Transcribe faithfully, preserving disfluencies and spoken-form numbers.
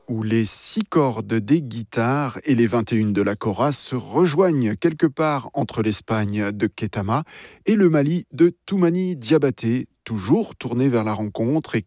où les six cordes des guitares et les vingt et une de la kora se rejoignent quelque part entre l'Espagne de Ketama et le Mali de Toumani Diabaté, toujours tourné vers la rencontre et